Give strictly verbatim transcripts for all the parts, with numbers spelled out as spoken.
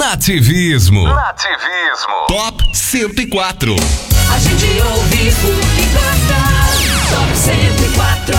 Nativismo. Nativismo. Top cento e quatro. A gente ouve porque gosta. Top cento e quatro.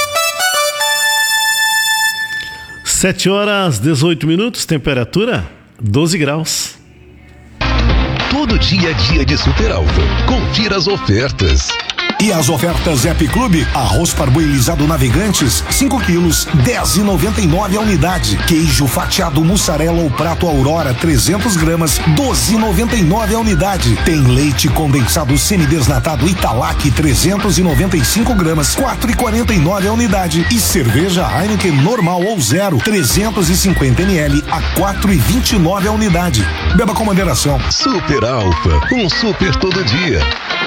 sete horas, dezoito minutos, temperatura doze graus. Todo dia é dia de Super Alfa. Confira as ofertas. E as ofertas App Clube: arroz parboilizado Navegantes, cinco quilos, dez e noventa e nove a unidade. Queijo fatiado mussarela ou prato Aurora, trezentos gramas, doze e noventa e nove a unidade. Tem leite condensado semidesnatado Italac, trezentos e noventa e cinco gramas, quatro e quarenta e nove a unidade. E cerveja Heineken normal ou zero, trezentos e cinquenta mililitros, a quatro e vinte e nove a unidade. Beba com moderação. Super Alfa, um super todo dia.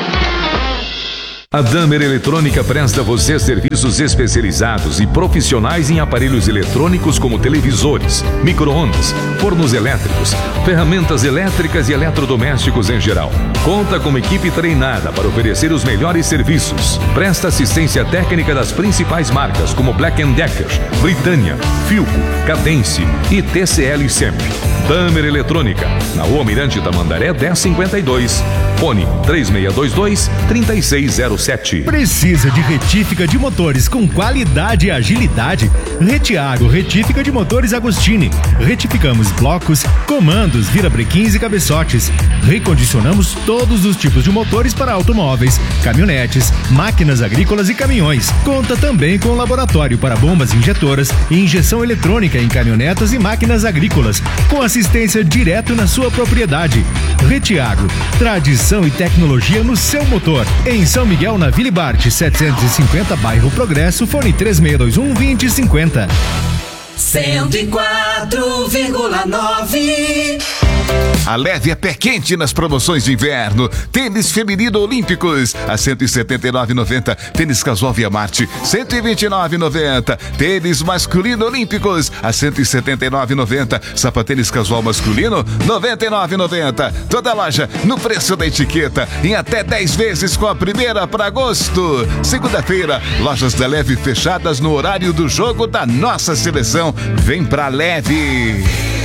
A Damer Eletrônica presta a você serviços especializados e profissionais em aparelhos eletrônicos como televisores, micro-ondas, fornos elétricos, ferramentas elétricas e eletrodomésticos em geral. Conta com uma equipe treinada para oferecer os melhores serviços. Presta assistência técnica das principais marcas como Black and Decker, Britânia, Philco, Cadence e T C L sempre. Damer Eletrônica, na Rua Mirante Tamandaré dez cinquenta e dois. Fone três seis dois dois, três seis zero sete. Precisa de retífica de motores com qualidade e agilidade? Retiago Retífica de Motores Agostini. Retificamos blocos, comandos, virabrequins e cabeçotes. Recondicionamos todos os tipos de motores para automóveis, caminhonetes, máquinas agrícolas e caminhões. Conta também com laboratório para bombas injetoras e injeção eletrônica em caminhonetas e máquinas agrícolas, com assistência direto na sua propriedade. Retiago, tradição e tecnologia no seu motor. Em São Miguel, na Vila Bart, setecentos e cinquenta, bairro Progresso, fone três seis dois um, dois zero cinco zero. cento e quatro vírgula nove. A leve é pé quente nas promoções de inverno. Tênis feminino olímpicos a cento e setenta e nove reais e noventa centavos. Tênis casual Via Marte cento e vinte e nove reais e noventa centavos. Tênis masculino olímpicos a cento e setenta e nove reais e noventa centavos. Sapatênis casual masculino noventa e nove reais e noventa centavos. Toda loja no preço da etiqueta, em até dez vezes com a primeira para agosto. Segunda-feira, lojas da Leve fechadas no horário do jogo da nossa seleção. Vem pra Leve.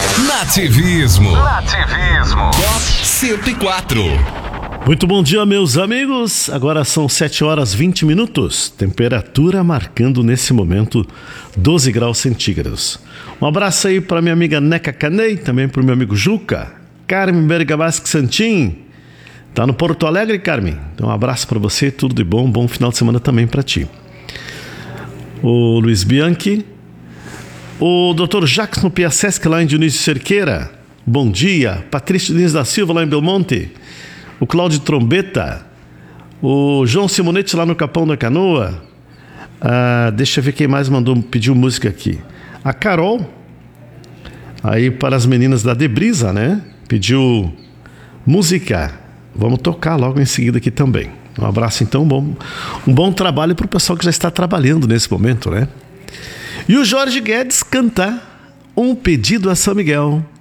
Nativismo. Nativismo. Top cento e quatro. Muito bom dia, meus amigos. Agora são sete horas e vinte minutos. Temperatura marcando nesse momento doze graus centígrados. Um abraço aí para minha amiga Neca Canei, também para o meu amigo Juca. Carmen Bergabasque Santim. Tá no Porto Alegre, Carmen? Então um abraço para você, tudo de bom. Bom final de semana também para ti. O Luiz Bianchi. O doutor Jacques no Piacesc, lá em Dionísio Cerqueira. Bom dia. Patrício Diniz da Silva, lá em Belmonte. O Cláudio Trombeta. O João Simonetti, lá no Capão da Canoa. Ah, deixa eu ver quem mais mandou, pediu música aqui. A Carol. Aí para as meninas da Debrisa, né? Pediu música. Vamos tocar logo em seguida aqui também. Um abraço então, bom, um bom trabalho para o pessoal que já está trabalhando nesse momento, né? E o Jorge Guedes canta Um Pedido a São Miguel.